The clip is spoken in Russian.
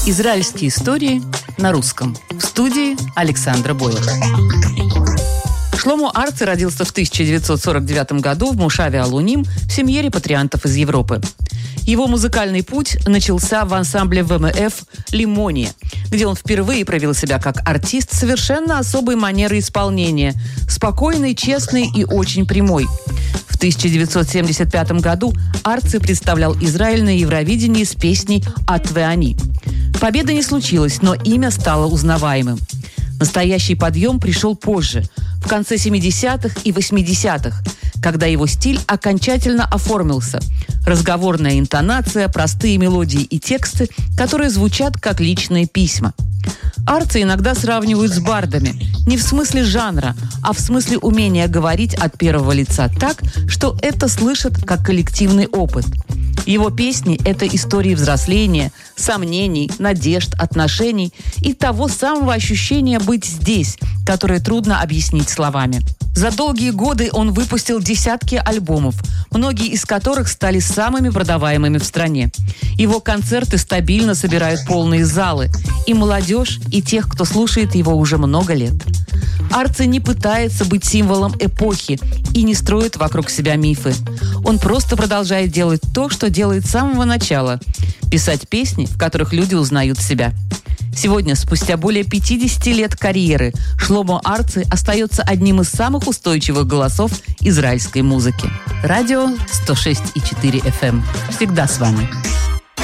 Израильские истории на русском. В студии Александра Бойлер. Шломо Арци родился в 1949 году в Мушаве Алуним в семье репатриантов из Европы. Его музыкальный путь начался в ансамбле ВМФ «Лимония», где он впервые проявил себя как артист с совершенно особой манерой исполнения, спокойной, честной и очень прямой. В 1975 году Арци представлял Израиль на Евровидении с песней «Ат веани». Победы не случилось, но имя стало узнаваемым. Настоящий подъем пришел позже, в конце 70-х и 80-х, когда его стиль окончательно оформился. Разговорная интонация, простые мелодии и тексты, которые звучат как личные письма. Арци иногда сравнивают с бардами. Не в смысле жанра, а в смысле умения говорить от первого лица так, что это слышат как коллективный опыт. Его песни – это истории взросления, сомнений, надежд, отношений и того самого ощущения быть здесь, которое трудно объяснить словами. За долгие годы он выпустил десятки альбомов, многие из которых стали самыми продаваемыми в стране. Его концерты стабильно собирают полные залы. И молодежь, и тех, кто слушает его уже много лет. Арци не пытается быть символом эпохи и не строит вокруг себя мифы. Он просто продолжает делать то, что делает с самого начала. Писать песни, в которых люди узнают себя. Сегодня, спустя более 50 лет карьеры, Шломо Арци остается одним из самых устойчивых голосов израильской музыки. Радио 106,4 FM. Всегда с вами.